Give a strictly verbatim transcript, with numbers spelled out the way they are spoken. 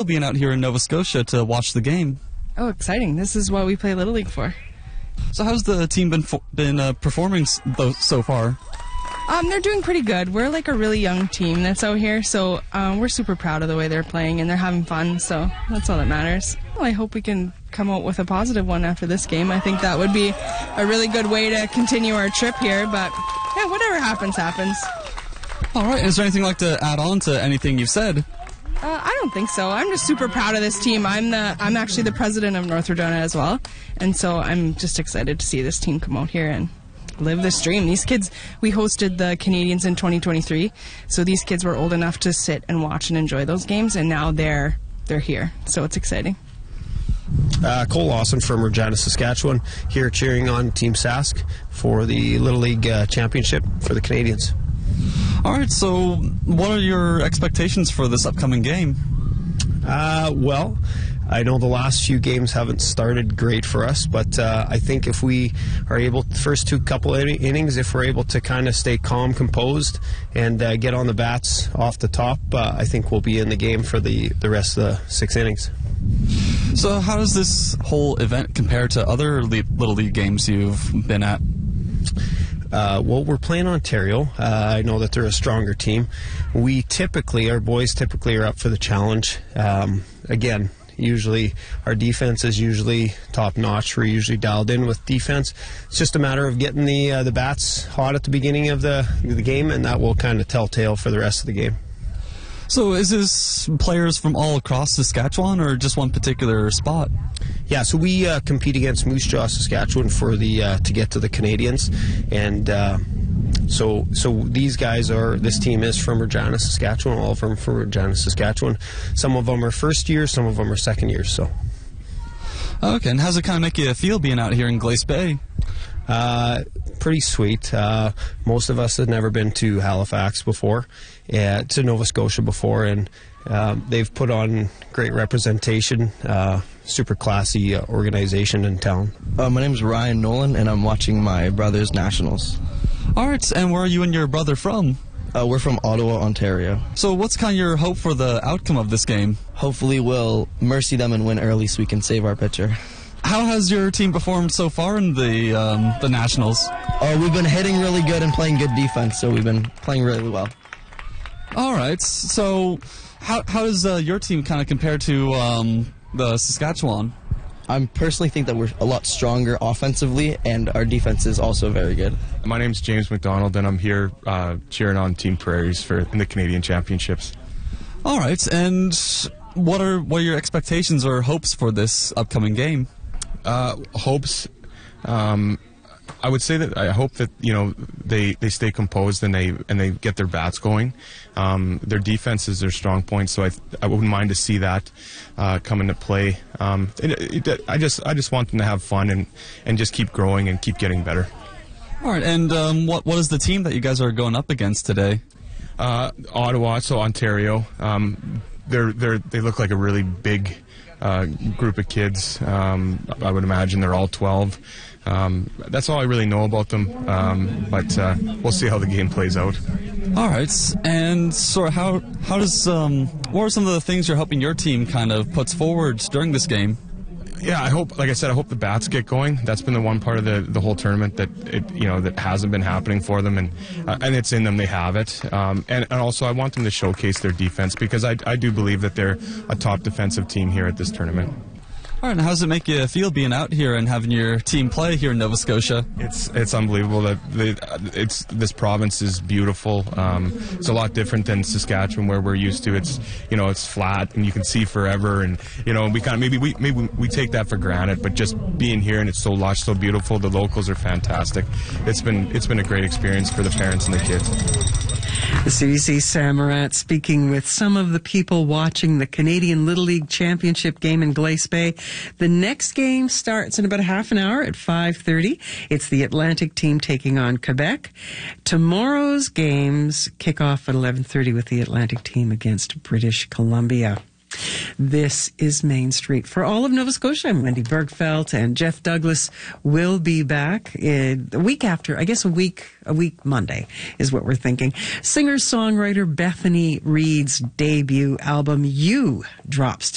being out here in Nova Scotia to watch the game? Oh, exciting. This is what we play Little League for. So how's the team been fo- been uh, performing s- th- so far? Um, they're doing pretty good. We're like a really young team that's out here, so um, we're super proud of the way they're playing, and they're having fun, so that's all that matters. Well, I hope we can come out with a positive one after this game. I think that would be a really good way to continue our trip here, but yeah, whatever happens, happens. All right, is there anything you'd like to add on to anything you've said? Uh, I don't think so. I'm just super proud of this team. I'm the I'm actually the president of North Redona as well, and so I'm just excited to see this team come out here and live this dream. These kids, we hosted the Canadians in twenty twenty-three, so these kids were old enough to sit and watch and enjoy those games, and now they're they're here, so it's exciting. Uh, Cole Lawson from Regina, Saskatchewan, here cheering on Team Sask for the Little League uh, Championship for the Canadians. All right, so what are your expectations for this upcoming game? Uh, well, I know the last few games haven't started great for us, but uh, I think if we are able, the first two couple in- innings, if we're able to kind of stay calm, composed, and uh, get on the bats off the top, uh, I think we'll be in the game for the, the rest of the six innings. So how does this whole event compare to other le- Little League games you've been at? Uh, well, we're playing Ontario. Uh, I know that they're a stronger team. We typically, our boys typically are up for the challenge. Um, again, usually our defense is usually top notch. We're usually dialed in with defense. It's just a matter of getting the uh, the bats hot at the beginning of the the game, and that will kind of tell tale for the rest of the game. So is this players from all across Saskatchewan or just one particular spot? Yeah, so we uh, compete against Moose Jaw, Saskatchewan for the uh, to get to the Canadians, and uh, so so these guys are, this team is from Regina, Saskatchewan, all of them from Regina, Saskatchewan. Some of them are first year, some of them are second year, so. Okay, and how's it kind of make you feel being out here in Glace Bay? Uh, pretty sweet. Uh, most of us have never been to Halifax before, uh, to Nova Scotia before, and uh, they've put on great representation, uh, super classy uh, organization in town. Uh, my name is Ryan Nolan, and I'm watching my brother's Nationals. All right, and where are you and your brother from? Uh, we're from Ottawa, Ontario. So what's kind of your hope for the outcome of this game? Hopefully we'll mercy them and win early so we can save our pitcher. How has your team performed so far in the um, the Nationals? Uh, we've been hitting really good and playing good defense, so we've been playing really well. All right, so how how does uh, your team kind of compare to um, the Saskatchewan? I personally think that we're a lot stronger offensively, and our defense is also very good. My name's James McDonald, and I'm here uh, cheering on Team Prairies for in the Canadian Championships. All right, and what are what are your expectations or hopes for this upcoming game? Uh, hopes. Um, I would say that I hope that you know they, they stay composed and they and they get their bats going. Um, their defense is their strong point, so I I wouldn't mind to see that uh, come into play. Um, it, it, I just I just want them to have fun and, and just keep growing and keep getting better. All right, and um, what what is the team that you guys are going up against today? Uh, Ottawa, so Ontario. Um, they're they're they look like a really big uh, group of kids. Um, I would imagine they're all twelve. Um, that's all I really know about them, um, but uh, we'll see how the game plays out. All right, and so how how does um, what are some of the things you're hoping your team kind of puts forward during this game? Yeah, I hope, like I said, I hope the bats get going. That's been the one part of the, the whole tournament that it, you know, that hasn't been happening for them, and uh, and it's in them. They have it, um, and and also I want them to showcase their defense because I I do believe that they're a top defensive team here at this tournament. All right, and how does it make you feel being out here and having your team play here in Nova Scotia? It's it's unbelievable that the, it's this province is beautiful. Um, it's a lot different than Saskatchewan, where we're used to. It's you know it's flat and you can see forever, and you know we kind of maybe we maybe we take that for granted. But just being here and it's so lush, so beautiful. The locals are fantastic. It's been it's been a great experience for the parents and the kids. C B C Sam Morant speaking with some of the people watching the Canadian Little League Championship game in Glace Bay. The next game starts in about a half an hour at five thirty. It's the Atlantic team taking on Quebec. Tomorrow's games kick off at eleven thirty with the Atlantic team against British Columbia. This is Main Street. For all of Nova Scotia, I'm Wendy Bergfeld, and Jeff Douglas will be back in a week after, I guess a week, a week Monday is what we're thinking. Singer-songwriter Bethany Reed's debut album, You, drops